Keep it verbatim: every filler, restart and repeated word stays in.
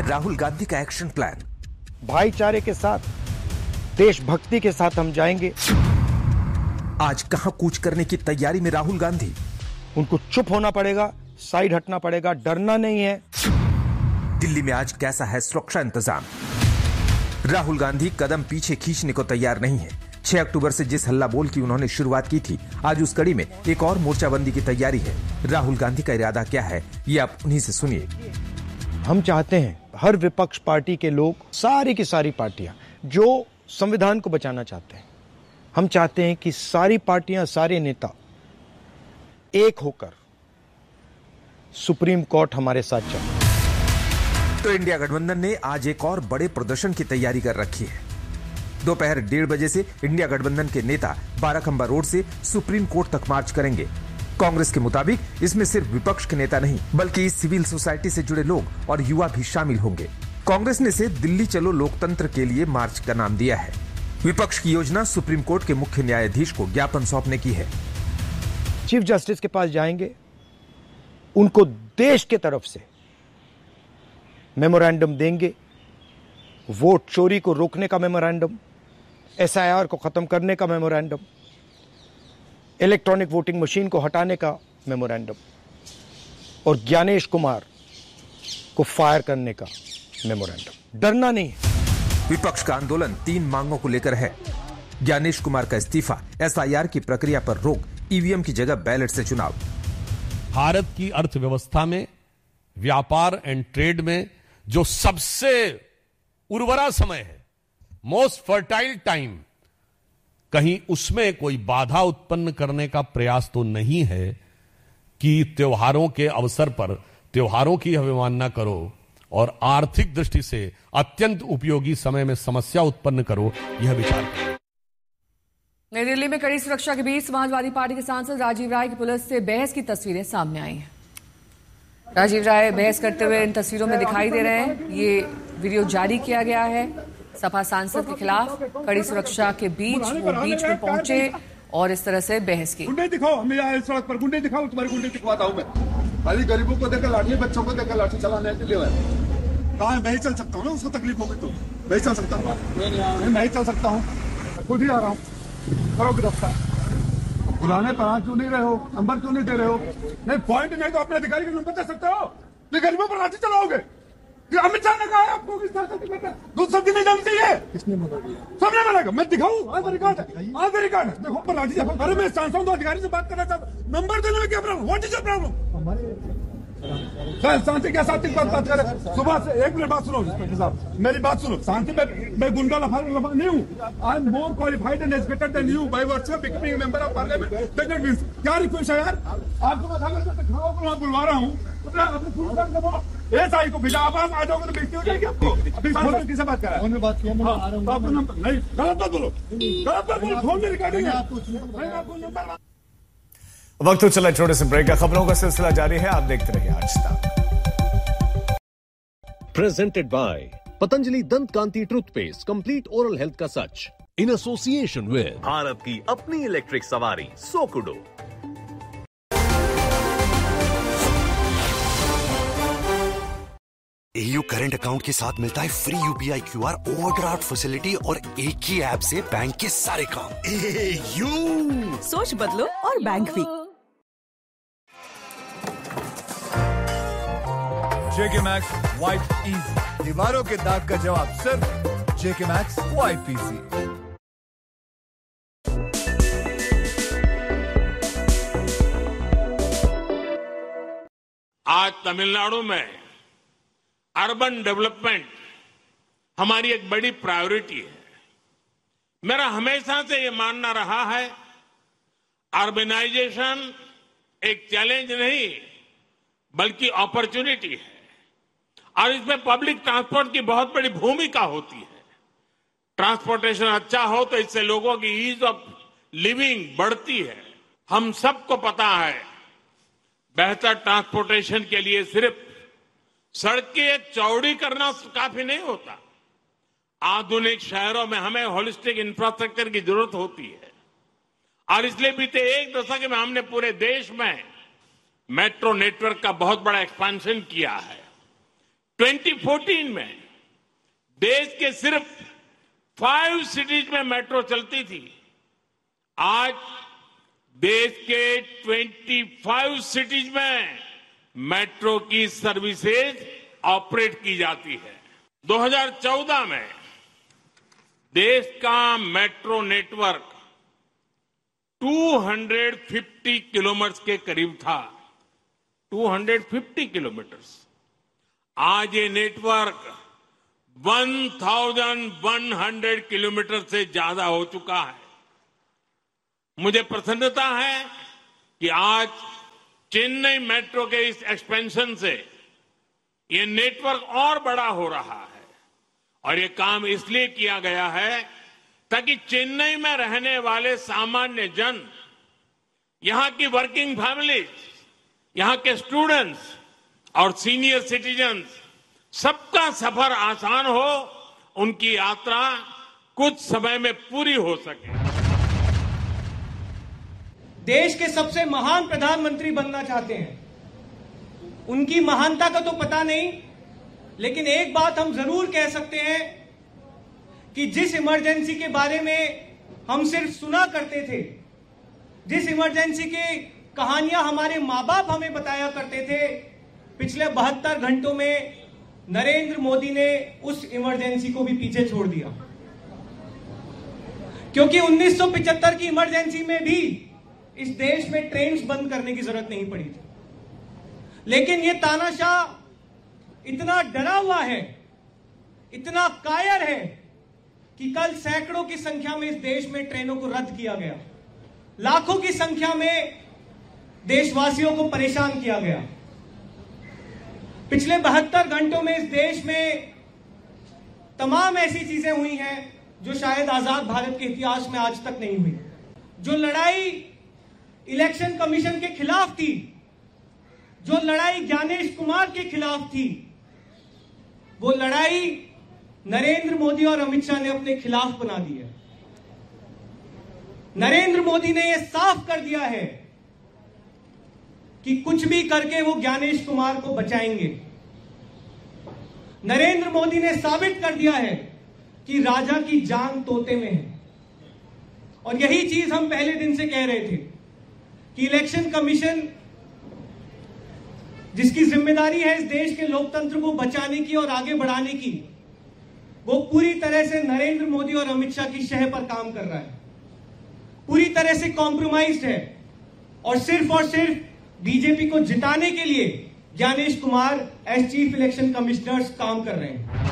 है राहुल गांधी का action plan. भाईचारे के साथ, देशभक्ति के साथ हम जाएंगे। आज कहां कूच करने की तैयारी में राहुल गांधी? उनको चुप होना पड़ेगा, साइड हटना पड़ेगा, डरना नहीं है। दिल्ली में आज कैसा है सुरक्षा इंतजाम? राहुल गांधी कदम पीछे खींचने को तैयार नहीं है। छह अक्टूबर से जिस हल्ला बोल की उन्होंने शुरुआत की थी, आज उस कड़ी में एक और मोर्चाबंदी की तैयारी है। राहुल गांधी का इरादा क्या है, ये आप उन्हीं से सुनिए। हम चाहते हैं हर विपक्ष पार्टी के लोग, सारी की सारी पार्टियां जो संविधान को बचाना चाहते हैं, हम चाहते हैं कि सारी पार्टियां, सारे नेता एक होकर सुप्रीम कोर्ट हमारे साथ चले। तो इंडिया गठबंधन ने आज एक और बड़े प्रदर्शन की तैयारी कर रखी है। दोपहर डेढ़ बजे से इंडिया गठबंधन के नेता बाराखंबा रोड से सुप्रीम कोर्ट तक मार्च करेंगे। कांग्रेस के मुताबिक इसमें सिर्फ विपक्ष के नेता नहीं, बल्कि सिविल सोसाइटी से जुड़े लोग और युवा भी शामिल होंगे। कांग्रेस ने इसे दिल्ली चलो लोकतंत्र के लिए मार्च का नाम दिया है। विपक्ष की योजना सुप्रीम कोर्ट के मुख्य न्यायाधीश को ज्ञापन सौंपने की है। चीफ जस्टिस के पास जाएंगे, उनको देश के तरफ से मेमोरेंडम देंगे, वोट चोरी को रोकने का मेमोरेंडम, एसआईआर को खत्म करने का मेमोरेंडम, इलेक्ट्रॉनिक वोटिंग मशीन को हटाने का मेमोरेंडम और ज्ञानेश कुमार को फायर करने का मेमोरेंडम। डरना नहीं है। विपक्ष का आंदोलन तीन मांगों को लेकर है। ज्ञानेश कुमार का इस्तीफा, एसआईआर की प्रक्रिया पर रोक, ईवीएम की जगह बैलेट से चुनाव। भारत की अर्थव्यवस्था में, व्यापार एंड ट्रेड में जो सबसे उर्वरा समय है, मोस्ट फर्टाइल टाइम, कहीं उसमें कोई बाधा उत्पन्न करने का प्रयास तो नहीं है कि त्योहारों के अवसर पर त्योहारों की अवमानना करो और आर्थिक दृष्टि से अत्यंत उपयोगी समय में समस्या उत्पन्न करो, यह विचार करो। नई दिल्ली में कड़ी सुरक्षा के बीच समाजवादी पार्टी के सांसद राजीव राय की पुलिस से बहस की तस्वीरें सामने आई हैं। राजीव राय बहस करते हुए इन तस्वीरों में दिखाई दे रहे हैं। ये वीडियो जारी किया गया है। सपा सांसद के खिलाफ कड़ी सुरक्षा के बीच वो बीच में पहुंचे और इस तरह से बहस की। गुंडे दिखाओ, हमें आए सड़क पर गुंडे दिखाओ, तुम्हारे गुंडे दिखवाता हूं मैं। खाली गरीबों को देखकर लाठी, बच्चों को देखकर लाठी चलाने के लिए कहा मैं ही चल सकता हूँ ना, उसको तकलीफ होगी तो मैं ही चल सकता हूँ, मैं ही चल सकता हूँ, खुद ही आ रहा हूँ। करो गिरफ्तार। बुलाने पर क्यों नहीं रहे हो, नंबर क्यों नहीं दे रहे हो? नहीं पॉइंट नहीं तो अपने अधिकारी का नंबर दे सकते हो। ये गरीबों पर लाठी चलाओगे? अमित शाह ने कहा है आपको दूध सब्जी नहीं जानी चाहिए। किसने मना किया? सबने मना किया। मैं दिखाऊं? आज रिकॉर्ड है, आज रिकॉर्ड है। देखो पर लाठी। अरे मैं सांसद हूं, अधिकारी से बात करना चाहता हूं, नंबर देने में क्या problem? What is your problem? शांति क्या शांति की बात करें? सुबह से एक मिनट बात सुनो साहब, मेरी बात सुनो। शांति में मैं गुंडा लफा लफा नहीं हूँ। I am more qualified and educated then you by virtue of becoming member of parliament. That means क्या रिक्वेस्ट है यार? आपको बता मैं बुलवा रहा हूँ, एसआई को भेजा, आप आ जाओगे तो बेइज्जती हो जाएगी आपको। अभी फोन किससे बात कर रहा है? बात किया नहीं, गलत बात बोलो, गलत बात बोलो। फोन में रिकॉर्डिंग है। आपको नंबर वक्त तो चला छोटे से ब्रेक का, खबरों का सिलसिला जारी है, आप देखते रहिए आज तक। प्रेजेंटेड बाय पतंजलि दंत कांति टूथपेस्ट, कंप्लीट ओरल हेल्थ का सच, इन एसोसिएशन विद भारत की अपनी इलेक्ट्रिक सवारी सोकुडो। एयू करंट अकाउंट के साथ मिलता है free UPI QR, overdraft facility और एक ही ऐप से बैंक के सारे काम। एयू, सोच बदलो और बैंक भी। जेके मैक्स वाइप इजी, दीवारों के दाग का जवाब सिर्फ जेके मैक्स वाइप इजी। आज तमिलनाडु में अर्बन डेवलपमेंट हमारी एक बड़ी प्रायोरिटी है। मेरा हमेशा से ये मानना रहा है, अर्बनाइजेशन एक चैलेंज नहीं बल्कि अपॉर्चुनिटी है और इसमें पब्लिक ट्रांसपोर्ट की बहुत बड़ी भूमिका होती है। ट्रांसपोर्टेशन अच्छा हो तो इससे लोगों की ईज ऑफ लिविंग बढ़ती है। हम सबको पता है, बेहतर ट्रांसपोर्टेशन के लिए सिर्फ सड़कें चौड़ी करना काफी नहीं होता। आधुनिक शहरों में हमें होलिस्टिक इंफ्रास्ट्रक्चर की जरूरत होती है और इसलिए बीते एक दशक में हमने पूरे देश में मेट्रो नेटवर्क का बहुत बड़ा एक्सपेंशन किया है। दो हज़ार चौदह में देश के सिर्फ फाइव सिटीज में मेट्रो चलती थी। आज देश के पच्चीस सिटीज में मेट्रो की सर्विसेज ऑपरेट की जाती है। दो हज़ार चौदह में देश का मेट्रो नेटवर्क दो सौ पचास किलोमीटर के करीब था। दो सौ पचास किलोमीटर। आज ये नेटवर्क एक हज़ार किलोमीटर से ज्यादा हो चुका है। मुझे प्रसन्नता है कि आज चेन्नई मेट्रो के इस एक्सपेंशन से ये नेटवर्क और बड़ा हो रहा है और ये काम इसलिए किया गया है ताकि चेन्नई में रहने वाले सामान्य जन, यहां की वर्किंग फैमिलीज, यहां के स्टूडेंट्स और सीनियर सिटीजन्स सबका सफर आसान हो, उनकी यात्रा कुछ समय में पूरी हो सके। देश के सबसे महान प्रधानमंत्री बनना चाहते हैं। उनकी महानता का तो पता नहीं, लेकिन एक बात हम जरूर कह सकते हैं कि जिस इमरजेंसी के बारे में हम सिर्फ सुना करते थे, जिस इमरजेंसी की कहानियां हमारे माँ बाप हमें बताया करते थे, पिछले बहत्तर घंटों में नरेंद्र मोदी ने उस इमरजेंसी को भी पीछे छोड़ दिया। क्योंकि उन्नीस सौ पचहत्तर की इमरजेंसी में भी इस देश में ट्रेन्स बंद करने की जरूरत नहीं पड़ी थी, लेकिन ये तानाशाह इतना डरा हुआ है, इतना कायर है कि कल सैकड़ों की संख्या में इस देश में ट्रेनों को रद्द किया गया, लाखों की संख्या में देशवासियों को परेशान किया गया। पिछले बहत्तर घंटों में इस देश में तमाम ऐसी चीजें हुई हैं जो शायद आजाद भारत के इतिहास में आज तक नहीं हुई। जो लड़ाई इलेक्शन कमीशन के खिलाफ थी, जो लड़ाई ज्ञानेश कुमार के खिलाफ थी, वो लड़ाई नरेंद्र मोदी और अमित शाह ने अपने खिलाफ बना दी है। नरेंद्र मोदी ने यह साफ कर दिया है कि कुछ भी करके वो ज्ञानेश कुमार को बचाएंगे। नरेंद्र मोदी ने साबित कर दिया है कि राजा की जान तोते में है। और यही चीज हम पहले दिन से कह रहे थे कि इलेक्शन कमीशन, जिसकी जिम्मेदारी है इस देश के लोकतंत्र को बचाने की और आगे बढ़ाने की, वो पूरी तरह से नरेंद्र मोदी और अमित शाह की शह पर काम कर रहा है, पूरी तरह से कॉम्प्रोमाइज्ड है और सिर्फ और सिर्फ बीजेपी को जिताने के लिए Gyanesh Kumar as chief election commissioner काम कर रहे हैं।